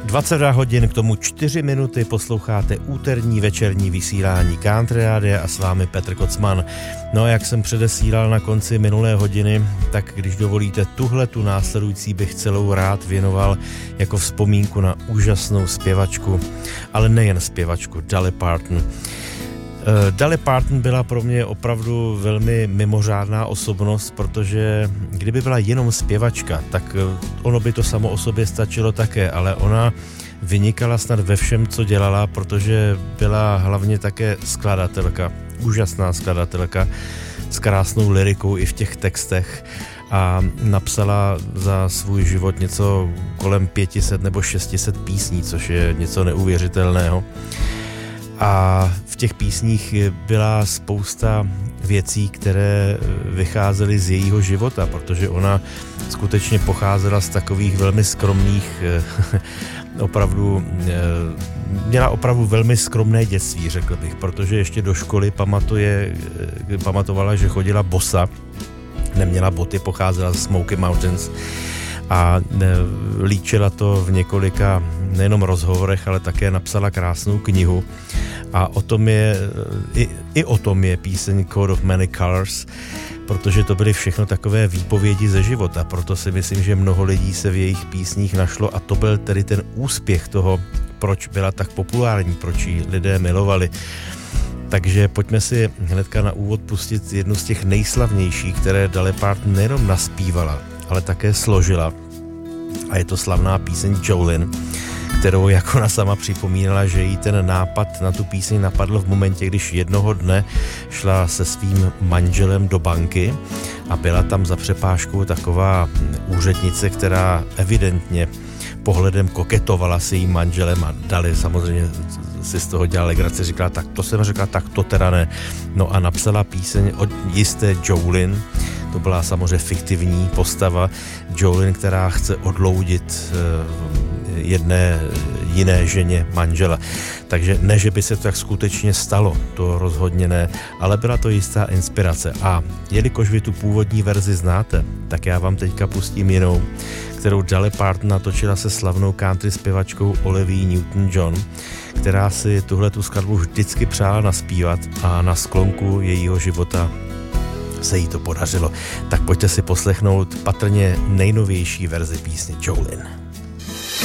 22 hodin, k tomu 4 minuty posloucháte úterní večerní vysílání Country Rádia a s vámi Petr Kocman. No a jak jsem předesílal na konci minulé hodiny, tak když dovolíte, tu následující bych celou rád věnoval jako vzpomínku na úžasnou zpěvačku, ale nejen zpěvačku, Dolly Parton. Dolly Parton byla pro mě opravdu velmi mimořádná osobnost, protože kdyby byla jenom zpěvačka, tak ono by to samo o sobě stačilo také, ale ona vynikala snad ve všem, co dělala, protože byla hlavně také skladatelka, úžasná skladatelka s krásnou lyrikou i v těch textech a napsala za svůj život něco kolem 500 nebo 600 písní, což je něco neuvěřitelného. A v těch písních byla spousta věcí, které vycházely z jejího života, protože ona skutečně pocházela z takových velmi skromných, měla opravdu velmi skromné dětství, řekl bych, protože ještě do školy pamatovala, že chodila bosa, neměla boty, pocházela ze Smoky Mountains a líčila to v několika nejenom rozhovorech, ale také napsala krásnou knihu a o tom je píseň Coat of Many Colors, protože to byly všechno takové výpovědi ze života, proto si myslím, že mnoho lidí se v jejich písních našlo a to byl tedy ten úspěch toho, proč byla tak populární, proč ji lidé milovali. Takže pojďme si hnedka na úvod pustit jednu z těch nejslavnějších, které Dolly Parton nejenom naspívala, ale také složila. A je to slavná píseň Jolene, kterou, jak ona sama připomínala, že jí ten nápad na tu píseň napadl v momentě, když jednoho dne šla se svým manželem do banky a byla tam za přepážkou taková úřednice, která evidentně pohledem koketovala s jejím manželem a Dolly samozřejmě si z toho dělala legraci, říkala, tak to jsem řekla, tak to teda ne. No a napsala píseň od jisté Jolene, to byla samozřejmě fiktivní postava Jolene, která chce odloudit jedné jiné ženě manžela. Takže ne, že by se to tak skutečně stalo, to rozhodně ne, ale byla to jistá inspirace. A jelikož vy tu původní verzi znáte, tak já vám teďka pustím jinou, kterou Dolly Parton natočila se slavnou country zpěvačkou Olivia Newton-John, která si tuhletu skladbu vždycky přála naspívat a na sklonku jejího života se jí to podařilo. Tak pojďte si poslechnout patrně nejnovější verzi písně Jolene.